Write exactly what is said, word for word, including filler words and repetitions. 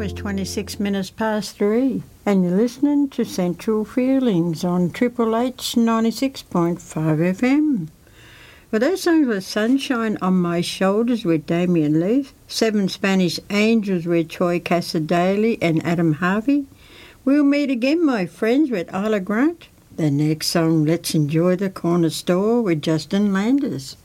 is twenty-six minutes past three, and you're listening to Central Feelings on Triple H ninety-six point five F M. Well, those songs were Sunshine on My Shoulders with Damien Leith, Seven Spanish Angels with Troy Casadale and Adam Harvey. We'll meet again, my friends, with Isla Grant. The next song, Let's Enjoy the Corner Store with Justin Landers.